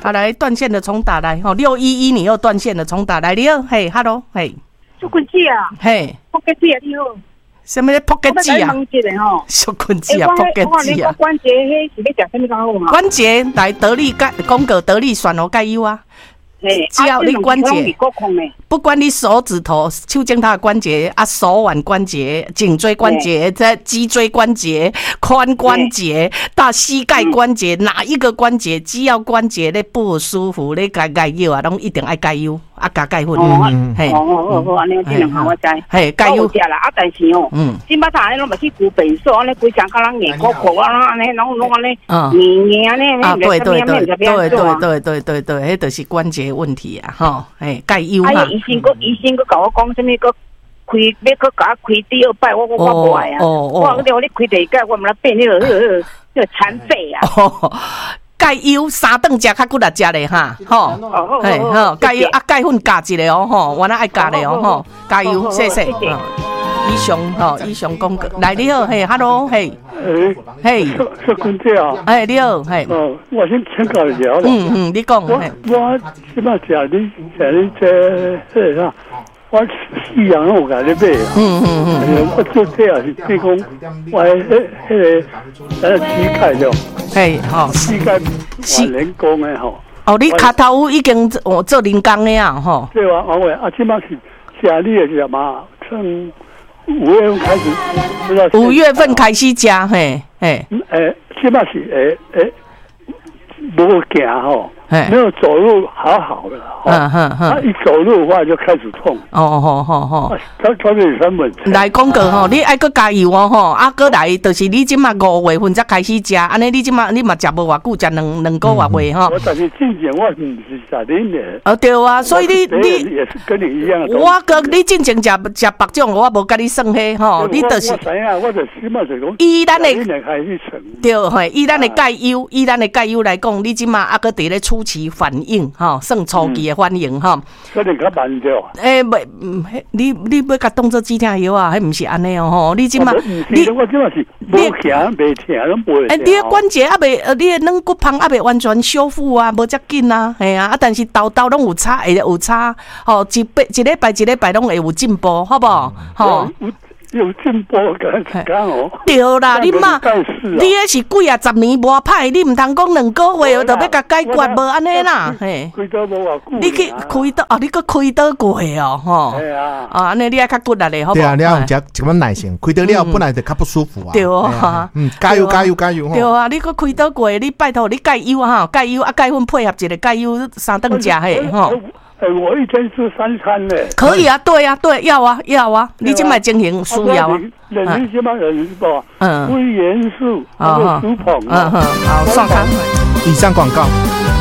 啊，来断线的重打来吼，611你又断线了，重打来，你好，嘿 ，hello， 嘿， 小棍子啊， 嘿， 扑吉子啊，你好， 什么扑吉子啊？小棍子啊，扑吉子啊。 关节迄是要食什么较好嘛？ 关节来得力讲个得力酸哦，钙优啊。只要你关节，不管你手指头、手指头的关节啊、手腕关节、颈椎关节、在脊椎关节、髋关节、到膝盖关节，哪一个关节，只要关节咧不舒服，你钙药啊，拢一定爱钙优啊，加钙粉。 嘿，哦，安尼这两项我知。 嘿，钙优食啦，啊，但是哦，今摆他安尼拢嘛去骨bệnh所，安尼规场甲人硬骨骨啊，安尼拢安尼，硬安尼， 啊，对，迄就是关节问题啊，吼，哎，钙优嘛。 医生佫甲我讲，什么佫要佫甲我开第二摆，我无爱啊。我你开第一摆，我毋来变迄个残废啊。 钙优3顿食较骨力食咧哈，吼，嘿，吼，钙优啊，钙粉加一个哦，吼，我那爱加咧哦，吼，钙优，谢谢。以上讲过，来你好，嘿 ，hello， 嘿，嘿， 小坤姐啊， 哎，你好，嘿， 我先请教一下啦。 你讲， 我即摆食你这啥？我饲养我家咧买啊，我做这也是比讲我个膝盖了， 嘿，吼， 膝盖换人工的吼。 哦，你脚头已经做人工的啊，吼。 对啊，即摆是食你的是嘛？从5月份开始 ，5月份开始食，嘿，嘿。 即摆是无行吼。没有走路好的，一走路的话就开始痛。他给3本。 来讲过吼，你爱搁加油哦吼，啊搁来就是你即马5月份才开始食，安尼你即马你嘛食无偌久，食两个月尾吼。 我但是之前我唔是食恁的。 对啊，所以你也是跟你一样。 我跟你之前食别种，我无甲你算迄吼，你就是。 我就起码是讲。 以咱的对嘿，以咱的钙优来讲，你即马啊搁伫咧初期反应哈，算初期的反应哈。 可能较慢着。 你要甲当做止痛药啊？迄毋是安尼哦吼。你即马， 我即马是无行袂疼，拢无。 你的关节还袂，你的软骨棒还袂完全修复啊，无遮紧啊，系啊。但是豆拢有差，会有差。吼，一礼拜拢会有进步，好不好？吼。 有进步敢哦。 对啦，你嘛，你迄是几啊10年无歹，你毋通讲2个月就要甲解决，无安尼啦，嘿。 开刀无偌久。 你去开刀啊？你搁开刀过哦，吼。 系啊。 安尼你爱较骨力咧，好不？ 对啊，你要有一款耐性，开刀了本来就较不舒服啊。 对啊。 加油加油加油！ 对啊，你搁开刀过，你拜托你钙优哈，钙优啊，钙粉配合一个钙优3顿食嘿，吼。 我一天吃3餐呢。 可以啊，对啊，对，要啊，你即卖情形需要啊。 人即摆人是无，微元素，苏鹏， 好，刷卡。 以上广告。